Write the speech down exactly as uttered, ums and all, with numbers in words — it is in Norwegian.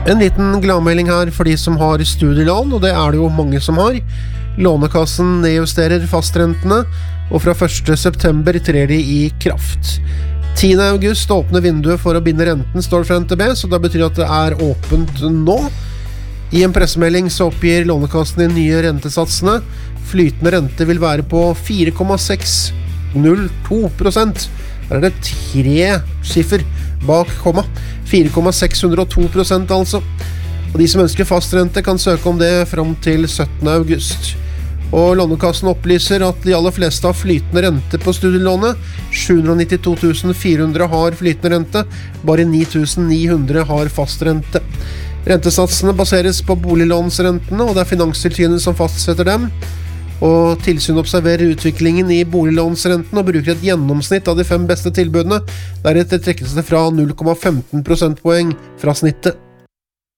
En liten gladmelding her for de som har studielån, og det er det jo mange som har. Lånekassen nedjusterer fastrentene, og fra første september trer de i kraft. tiende august åpner vinduet for å binde renten, står det fra N T B, så det betyr at det er åpent nå. I en pressemelding så oppgir Lånekassen de nye rentesatsene. Flytende rente vil være på fire komma seks null to prosent. Her er det tre skiffer bak komma. fire komma seks null to prosent altså. Og de som ønsker fastrente kan søke om det fram til syttende august. Og Lånekassen opplyser at de aller fleste har flytende rente på studielånet. sju hundre nittito tusen fire hundre har flytende rente, bare ni tusen ni hundre har fastrente. Rentesatsene baseres på boliglånsrentene, og det er Finanstilsynet som fastsetter dem. Og tilsynet observerer utviklingen i boliglånsrenten og bruker et gjennomsnitt av de fem beste tilbudene. Deretter trekkes det fra null komma femten prosentpoeng fra snittet.